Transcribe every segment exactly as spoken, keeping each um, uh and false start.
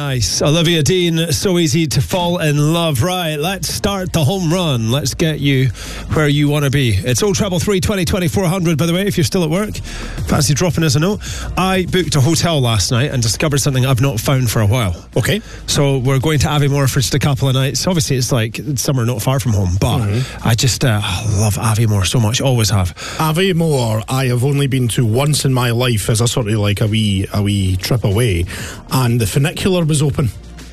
nice. Olivia Dean, So Easy to Fall in Love. Right, let's start the home run. Let's get you where you want to be. It's oh treble three, twenty, twenty-four hundred, by the way, if you're still at work. Fancy dropping us a note. I booked a hotel last night and discovered something I've not found for a while. Okay. So we're going to Aviemore for just a couple of nights. Obviously, it's like it's somewhere not far from home, but mm-hmm. I just uh, I love Aviemore so much. Always have. Aviemore, I have only been to once in my life as a sort of like a wee, a wee trip away, and the funicular was open.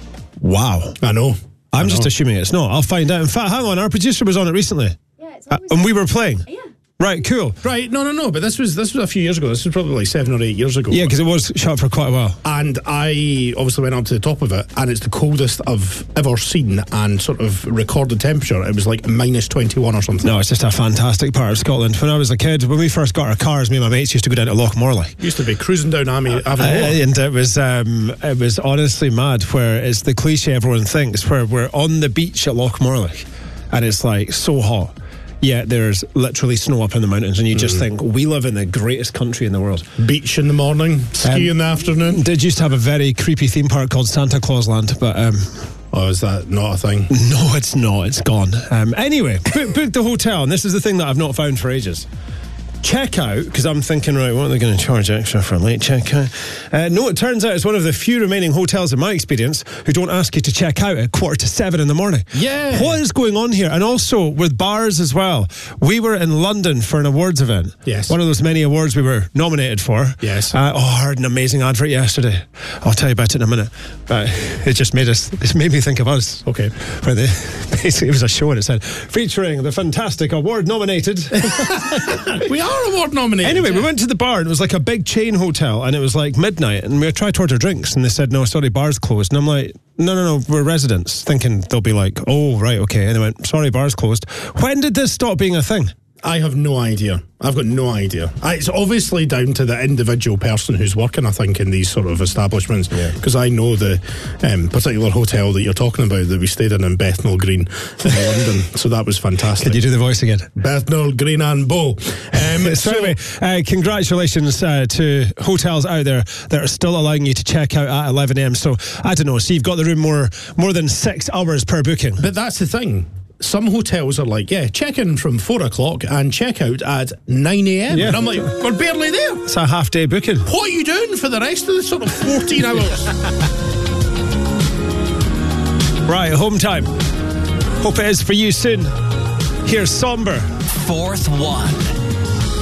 Wow. I know. I'm I just know. assuming it's not. I'll find out. In fact, hang on, our producer was on it recently. Yeah, it's uh, and we were playing. Yeah. Right, cool. Right, no, no, no, but this was this was a few years ago. This was probably like seven or eight years ago. Yeah, because it was shut for quite a while. And I obviously went up to the top of it, and it's the coldest I've ever seen, and sort of recorded temperature, it was like minus twenty-one or something. No, it's just a fantastic part of Scotland. When I was a kid, when we first got our cars, me and my mates used to go down to Lochmorley. Used to be cruising down Avenue. Uh, and it was um, it was honestly mad, where it's the cliche everyone thinks, where we're on the beach at Lochmorley, and it's like so hot. Yeah, there's literally snow up in the mountains, and you just mm. think, we live in the greatest country in the world. Beach in the morning, ski um, in the afternoon. Did used to have a very creepy theme park called Santa Claus Land, but... Um, oh, is that not a thing? No, it's not. It's gone. Um, anyway, book, book the hotel, and this is the thing that I've not found for ages. Check out, because I'm thinking, right, what are they going to charge extra for a late checkout? Uh, no, it turns out it's one of the few remaining hotels in my experience who don't ask you to check out at quarter to seven in the morning. Yeah. What is going on here? And also with bars as well. We were in London for an awards event. Yes. One of those many awards we were nominated for. Yes. Uh, oh, I heard an amazing advert yesterday. I'll tell you about it in a minute. But it just made us, it made me think of us. Okay. Where they, basically it was a show and it said, featuring the fantastic award nominated. We are award nominated. Anyway, we went to the bar and it was like a big chain hotel and it was like midnight and we tried to order drinks and they said, no, sorry, bar's closed. And I'm like, no, no, no, we're residents. Thinking they'll be like, oh, right, okay. And they went, sorry, bar's closed. When did this stop being a thing? I have no idea. I've got no idea. I, it's obviously down to the individual person who's working, I think, in these sort of establishments. Because yeah. I know the um, particular hotel that you're talking about that we stayed in in Bethnal Green in London. So that was fantastic. Can you do the voice again? Bethnal Green and Bow. Um, so anyway, uh, congratulations uh, to hotels out there that are still allowing you to check out at eleven a.m. So, I don't know, so you've got the room more, more than six hours per booking. But that's the thing. Some hotels are like, yeah, check in from four o'clock and check out at nine a.m. Yeah. And I'm like, we're barely there. It's a half day booking. What are you doing for the rest of the sort of fourteen hours? Right, home time. Hope it is for you soon. Here's Somber. Fourth one.